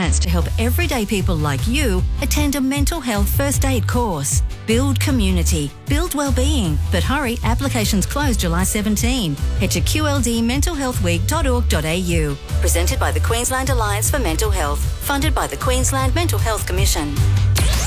chance to help everyday people like you attend a mental health first aid course. Build community, build wellbeing. But hurry, applications close July 17. Head to qldmentalhealthweek.org.au. Presented by the Queensland Alliance for Mental Health. Funded by the Queensland Mental Health Commission.